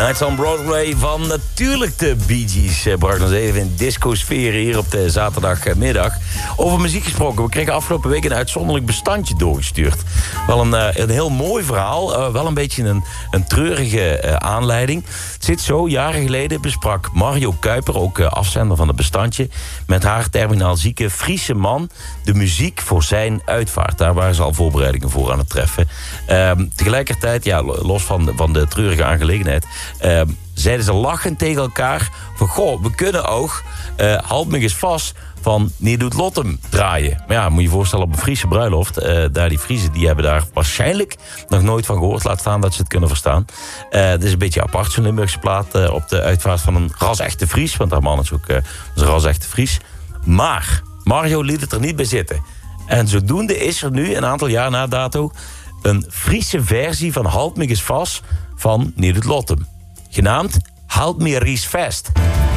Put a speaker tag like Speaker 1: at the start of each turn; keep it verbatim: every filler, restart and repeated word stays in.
Speaker 1: Nights on Broadway van natuurlijk de Bee Gees. Uh, bracht ons even in disco-sferen hier op de zaterdagmiddag. Over muziek gesproken. We kregen afgelopen week een uitzonderlijk bestandje doorgestuurd. Wel een, uh, een heel mooi verhaal. Uh, wel een beetje een, een treurige uh, aanleiding. Het zit zo, jaren geleden besprak Mario Kuiper, ook uh, afzender van het bestandje, met haar terminaal zieke Friese man de muziek voor zijn uitvaart. Daar waren ze al voorbereidingen voor aan het treffen. Uh, tegelijkertijd, ja, los van de, van de treurige aangelegenheid, Uh, zeiden ze lachend tegen elkaar van, goh, we kunnen ook uh, Halt me eens vast van Nie doet Lottem draaien. Maar ja, moet je je voorstellen op een Friese bruiloft. Uh, daar die Friesen, die hebben daar waarschijnlijk nog nooit van gehoord. Laat staan dat ze het kunnen verstaan. Uh, het is een beetje apart, zo'n Limburgse plaat uh, op de uitvaart van een ras-echte Fries. Want haar man is ook uh, een ras-echte Fries. Maar Mario liet het er niet bij zitten. En zodoende is er nu, een aantal jaar na dato, een Friese versie van Halt me eens vast van Nie doet Lottem. Genaamd Halt me Ries Vast.